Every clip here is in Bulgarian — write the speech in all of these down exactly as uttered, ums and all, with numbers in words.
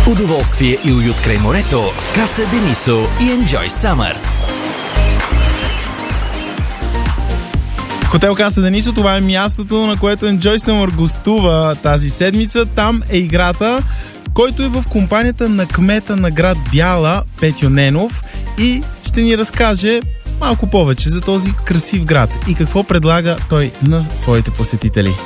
Удоволствие и уют край морето в Каса Денисо и Enjoy Summer. Хотел Каса Денисо, това е мястото, на което Enjoy Summer гостува тази седмица. Там е играта, който е в компанията на кмета на град Бяла, Петьо Ненов, и ще ни разкаже малко повече за този красив град и какво предлага той на своите посетители.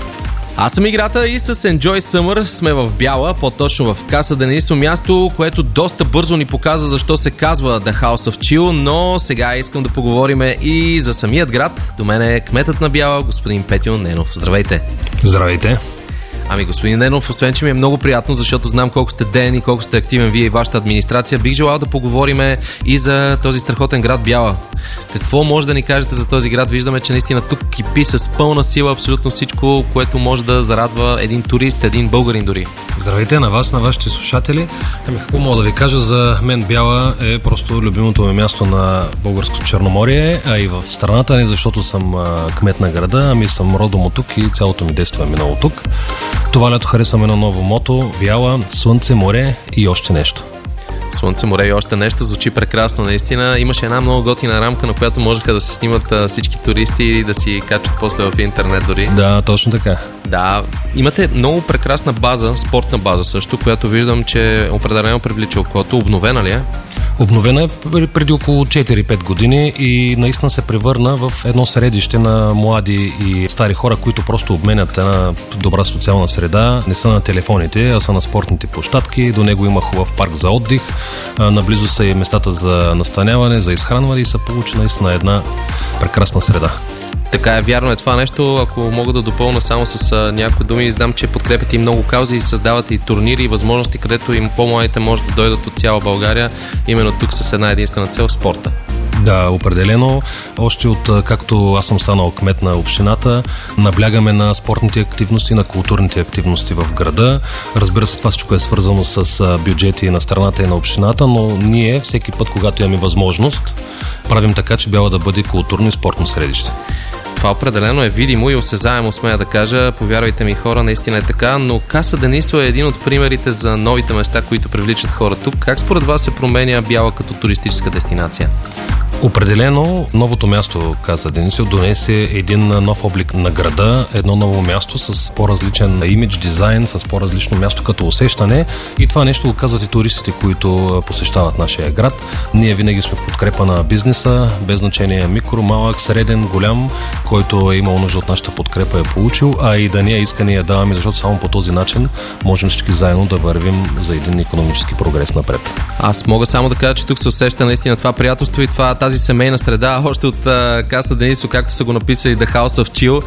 Аз съм играта и с Enjoy Summer сме в Бяла, по-точно в Каса Денисо, място, което доста бързо ни показа защо се казва The House of Chill, но сега искам да поговорим и за самият град. До мен е кметът на Бяла, господин Петьо Ненов. Здравейте! Здравейте! Ами, господин Ненов, освен че ми е много приятно, защото знам колко сте ден и колко сте активен вие и вашата администрация, бих желал да поговорим и за този страхотен град Бяла. Какво може да ни кажете за този град? Виждаме, че наистина тук кипи с пълна сила абсолютно всичко, което може да зарадва един турист, един българин дори. Здравейте на вас, на вашите слушатели. Ами, какво мога да ви кажа? За мен Бяла е просто любимото ми място на българското Черноморие, а и в страната, не защото съм кмет на града, ами съм родом от тук и цялото ми детство е минало тук. Това лято харесвам едно ново мото: Бяла, слънце, море и още нещо. Слънце, море и още нещо звучи прекрасно, наистина. Имаше една много готина рамка, на която можеха да се снимат а, всички туристи и да си качат после в интернет дори. Да, точно така. Да, имате много прекрасна база, спортна база също, която виждам, че определено привлича окото. Обновена ли е? Обновена е преди около четири-пет години и наистина се превърна в едно средище на млади и стари хора, които просто обменят една добра социална среда. Не са на телефоните, а са на спортните площадки. До него има хубав парк за отдих. Наблизо са и местата за настаняване, за изхранване и се получи наистина една прекрасна среда. Така е, вярно е това нещо. Ако мога да допълня само с а, някои думи, знам, че подкрепяте и много каузи и създавате и турнири и възможности, където им по-младите може да дойдат от цяла България, именно тук с една единствена цел — спорта. Да, определено. Още от както аз съм станал кмет на общината, наблягаме на спортните активности, на културните активности в града. Разбира се, това всичко е свързано с бюджети на страната и на общината, но ние всеки път, когато имаме възможност, правим така, че Бяла да бъде културно и спортно средище. Това определено е видимо и осезаемо, смея да кажа. Повярвайте ми, хора, наистина е така, но Каса Денисо е един от примерите за новите места, които привличат хора тук. Как според вас се променя Бяла като туристическа дестинация? Определено новото място Каса Денисо донесе един нов облик на града, едно ново място с по-различен имидж, дизайн, с по-различно място като усещане, и това нещо го казват и туристите, които посещават нашия град. Ние винаги сме в подкрепа на бизнеса, без значение микро, малък, среден, голям, който е имал нужда от нашата подкрепа, е получил, а и да ние иска ние даваме, защото само по този начин можем всички заедно да вървим за един икономически прогрес напред. Аз мога само да кажа, че тук се усеща наистина това приятелство и това, тази семейна среда, още от а, Каса Денисо, както са го написали The House of Chill.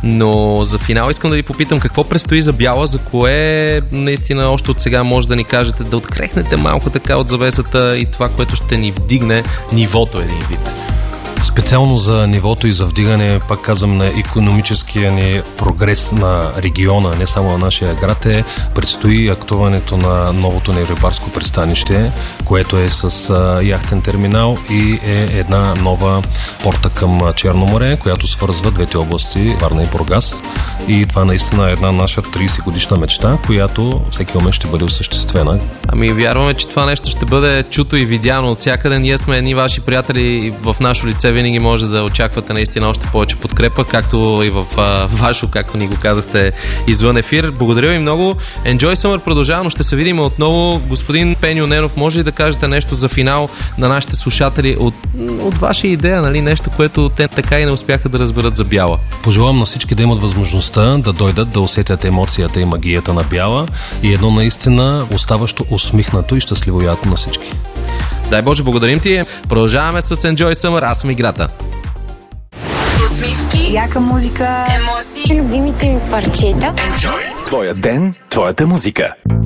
Но за финал искам да ви попитам какво предстои за Бяла, за кое наистина още от сега може да ни кажете, да открехнете малко така от завесата и това, което ще ни вдигне нивото един вид. Специално за нивото и за вдигане, пак казвам, на икономическия ни прогрес на региона, не само на нашия град, е предстои актуването на новото ни рибарско пристанище, което е с а, яхтен терминал и е една нова порта към Черно море, която свързва двете области, Варна и Бургас. И това наистина е една наша трийсет годишна мечта, която всеки момент ще бъде осъществена. Ами, вярваме, че това нещо ще бъде чуто и видяно от всякъде. Ние сме едни ваши приятели, в наше лице винаги може да очаквате наистина още повече подкрепа, както и в а, вашо, както ни го казахте извън ефир. Благодаря ви много. Enjoy Summer продължава, но ще се видим отново. Господин Петьо Ненов, може ли да кажете нещо за финал на нашите слушатели от, от ваша идея, нали? Нещо, което те така и не успяха да разберат за Бяла? Пожелавам на всички да имат възможността да дойдат, да усетят емоцията и магията на Бяла и едно наистина оставащо усмихнато и щастливо лято на всички. Дай Боже, благодарим ти. Продължаваме с Enjoy Summer. Аз съм играта. Усмивки, яка музика, емоции, любимите ми парчета. Enjoy. Твоя ден, твоята музика.